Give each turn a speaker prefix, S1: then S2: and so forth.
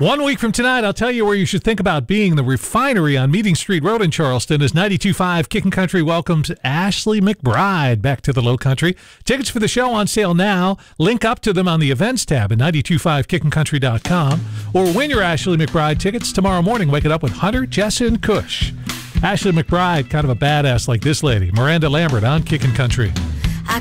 S1: 1 week from tonight, I'll tell you where you should think about being. The Refinery on Meeting Street Road in Charleston is 92.5 Kickin' Country welcomes Ashley McBryde back to the Low Country. Tickets for the show on sale now. Link up to them on the events tab at 925kickincountry.com or win your Ashley McBryde tickets tomorrow morning. Wake it up with Hunter, Jess, and Kush. Ashley McBryde, kind of a badass like this lady. Miranda Lambert on Kickin' Country.